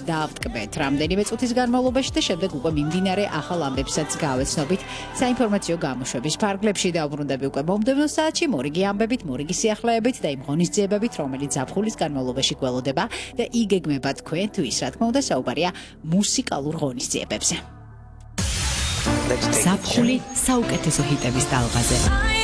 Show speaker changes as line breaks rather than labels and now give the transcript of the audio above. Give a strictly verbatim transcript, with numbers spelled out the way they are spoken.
დავტკბეთ რამდენიმე წუთის განმავლობაში და შემდეგ უკვე მიმდინარე ახალ ამბებსაც გავეცნობით საინფორმაციო გამოშვების ფარგლებში დავბრუნდები უკვე მომდევნო საათში მორიგი ამბებით, მორიგი სიახლეებით და იმ ღონისძიებებით, რომელიც ზაფხულის განმავლობაში გველოდება და იგეგმება თქვენ თვის, რა თქმა უნდა, საუბარია მუსიკალურ ღონისძიებებზე.
ზაფხული საუკეთესო ჰიტების ტალღაზე.